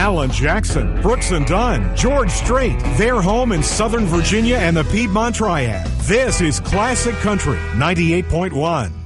Alan Jackson, Brooks and Dunn, George Strait. They're home in Southern Virginia and the Piedmont Triad. This is Classic Country 98.1.